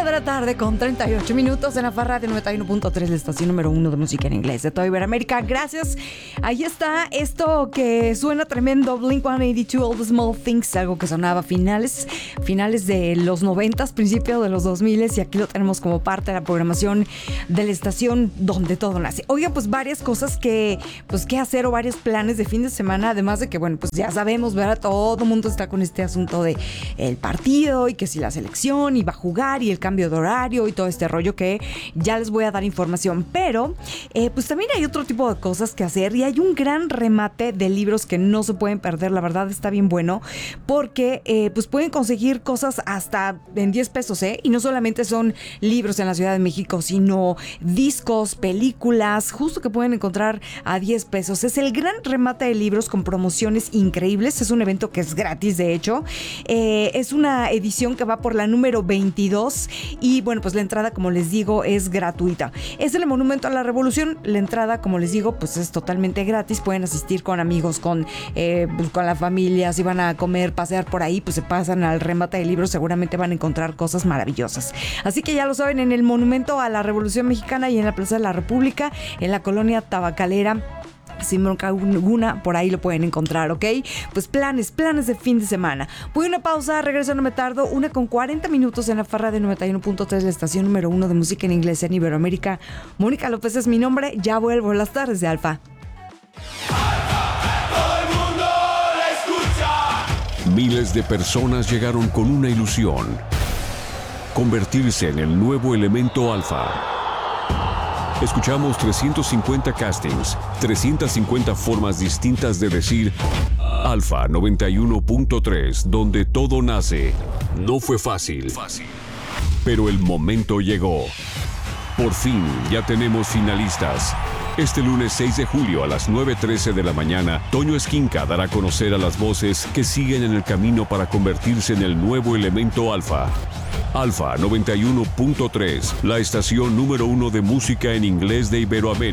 de la tarde con 38 minutos en la Farra de 91.3, la estación número 1 de música en inglés de toda Iberoamérica. Gracias. Ahí está esto que suena tremendo, Blink-182, All the Small Things, algo que sonaba finales de los 90s, principios de los 2000s, y aquí lo tenemos como parte de la programación de la estación donde todo nace. Oigan, pues varias cosas que hacer o varios planes de fin de semana, además de que, bueno, pues ya sabemos, ¿verdad? Todo el mundo está con este asunto de el partido y que si la selección y va a jugar y el cambio de horario y todo este rollo que ya les voy a dar información, pero pues también hay otro tipo de cosas que hacer y hay un gran remate de libros que no se pueden perder. La verdad está bien bueno porque pues pueden conseguir cosas hasta en 10 pesos, y no solamente son libros en la Ciudad de México, sino discos, películas, justo que pueden encontrar a 10 pesos. Es el gran remate de libros con promociones increíbles. Es un evento que es gratis, de hecho. Es una edición que va por la número 22 y bueno, pues la entrada, como les digo, es gratuita. Es el Monumento a la Revolución. La entrada, como les digo, pues es totalmente gratis. Pueden asistir con amigos, con la familia. Si van a comer, pasear por ahí, pues se pasan al remate de libros. Seguramente van a encontrar cosas maravillosas. Así que ya lo saben, en el Monumento a la Revolución Mexicana y en la Plaza de la República, en la colonia Tabacalera, sin bronca alguna, por ahí lo pueden encontrar, ¿ok? Pues planes de fin de semana. Voy a una pausa, regreso, no me tardo, 1:40 en la Farra de 91.3, la estación número 1 de música en inglés en Iberoamérica. Mónica López es mi nombre, ya vuelvo. Las tardes de Alfa. Todo el mundo la escucha. Miles de personas llegaron con una ilusión: convertirse en el nuevo elemento Alfa. Escuchamos 350 castings, 350 formas distintas de decir Alfa 91.3, donde todo nace. No fue fácil, pero el momento llegó. Por fin ya tenemos finalistas. Este lunes 6 de julio a las 9:13 de la mañana, Toño Esquinca dará a conocer a las voces que siguen en el camino para convertirse en el nuevo elemento Alfa. Alfa 91.3, la estación número 1 de música en inglés de Iberoamérica.